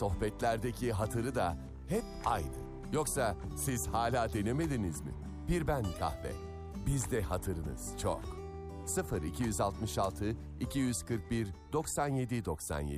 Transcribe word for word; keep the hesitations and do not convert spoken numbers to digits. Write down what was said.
sohbetlerdeki hatırı da hep aynı. Yoksa siz hala denemediniz mi? Pirben Kahve. Bizde hatırınız çok. sıfır iki altı altı iki kırk bir doksan yedi doksan yedi